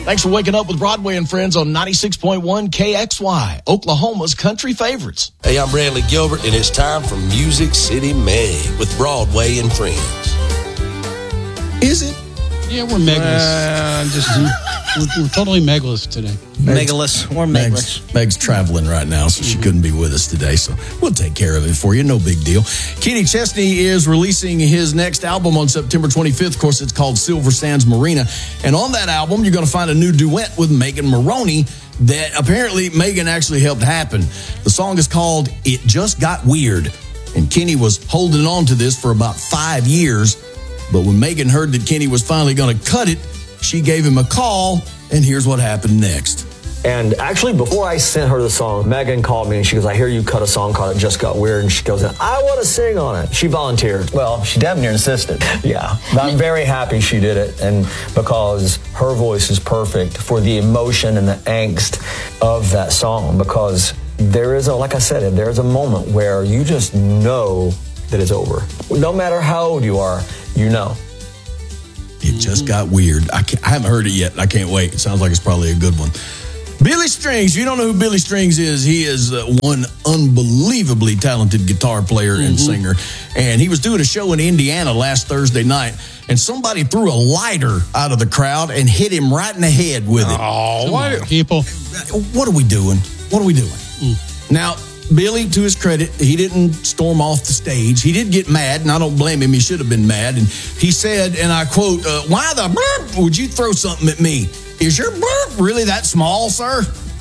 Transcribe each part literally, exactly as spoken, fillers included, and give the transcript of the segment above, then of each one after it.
Thanks for waking up with Broadway and Friends on ninety-six point one K X Y, Oklahoma's country favorites. Hey, I'm Bradley Gilbert, and it's time for Music City Meg with Broadway and Friends. Is it? Yeah, we're megaless. Uh, just we're, we're totally megaless today. megaless. We're megaless. Meg's, Meg's traveling right now, so she couldn't be with us today. So we'll take care of it for you. No big deal. Kenny Chesney is releasing his next album on September twenty-fifth. Of course, it's called Silver Sands Marina. And on that album, you're going to find a new duet with Megan Maroney that apparently Megan actually helped happen. The song is called It Just Got Weird. And Kenny was holding on to this for about five years. But when Megan heard that Kenny was finally going to cut it, she gave him a call, and here's what happened next. And actually, before I sent her the song, Megan called me and she goes, I hear you cut a song called It Just Got Weird. And she goes, I want to sing on it. She volunteered. Well, she damn near insisted. Yeah. But I'm very happy she did it. And because her voice is perfect for the emotion and the angst of that song. Because there is a, like I said, there's a moment where you just know that it's over. No matter how old you are, you know. It just got weird. I, can't, I haven't heard it yet. I can't wait. It sounds like it's probably a good one. Billy Strings. If you don't know who Billy Strings is, he is uh, one unbelievably talented guitar player and mm-hmm. singer. And he was doing a show in Indiana last Thursday night, and somebody threw a lighter out of the crowd and hit him right in the head with it. Oh, what people? What are we doing? What are we doing? Mm. Now, Billy, to his credit, he didn't storm off the stage. He did get mad, and I don't blame him. He should have been mad. And he said, and I quote, uh, why the burp would you throw something at me? Is your burp really that small, sir?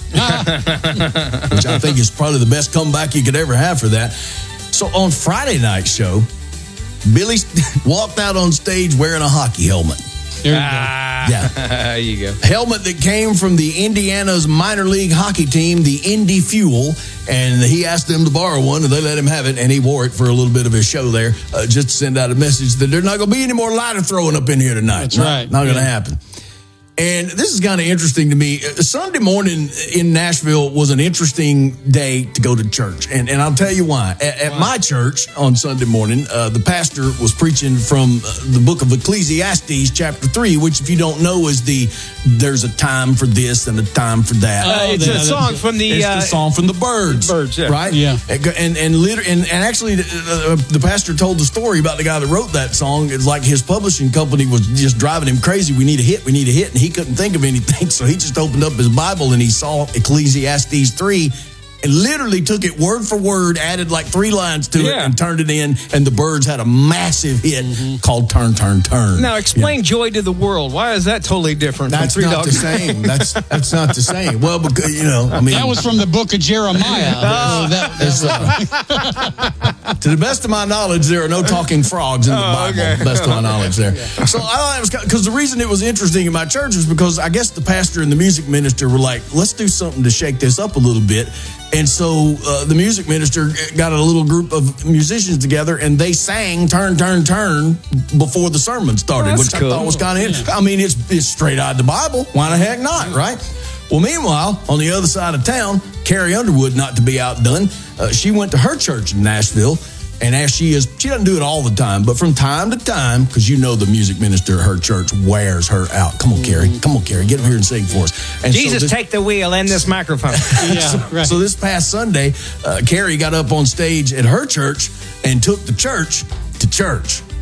Which I think is probably the best comeback you could ever have for that. So on Friday night's show, Billy walked out on stage wearing a hockey helmet. There you ah, go. Yeah. There you go. Helmet that came from the Indiana's minor league hockey team, the Indy Fuel, and he asked them to borrow one, and they let him have it, and he wore it for a little bit of his show there, uh, just to send out a message that there's not going to be any more lighter throwing up in here tonight. That's not, right. Not yeah. going to happen. And this is kind of interesting to me. Sunday morning in Nashville was an interesting day to go to church. And and I'll tell you why. At, at wow. my church on Sunday morning, uh, the pastor was preaching from uh, the book of Ecclesiastes, chapter three, which, if you don't know, is the there's a time for this and a time for that. Uh, it's the, a song from the... It's uh, the song from the Birds. Birds, yeah. Right? Yeah. And and and, liter- and, and actually, uh, the pastor told the story about the guy that wrote that song. It's like his publishing company was just driving him crazy. We need a hit, we need a hit. And he couldn't think of anything. So he just opened up his Bible and he saw Ecclesiastes three and literally took it word for word, added like three lines to yeah. it and turned it in. And the Birds had a massive hit mm-hmm. called Turn, Turn, Turn. Now, explain yeah. Joy to the World. Why is that totally different That's from Three not Dogs? the same. That's that's not the same. Well, because, you know, I mean. That was from the book of Jeremiah. Oh. that, that uh, to the best of my knowledge, there are no talking frogs in the oh, Bible. okay. Best of my knowledge there. Yeah. So I thought it was because the reason it was interesting in my church was because I guess the pastor and the music minister were like, let's do something to shake this up a little bit. And so uh, the music minister got a little group of musicians together, and they sang "Turn, Turn, Turn" before the sermon started, well, which cool. I thought was kind of interesting. I mean, it's it's straight out of the Bible. Why the heck not, right? Well, meanwhile, on the other side of town, Carrie Underwood, not to be outdone, uh, she went to her church in Nashville. And as she is, she doesn't do it all the time, but from time to time, because you know the music minister at her church wears her out. Come on, Carrie. Come on, Carrie. Get up here and sing for us. And Jesus, so this, take the wheel and this microphone. yeah, so, right. so this past Sunday, uh, Carrie got up on stage at her church and took the church to church.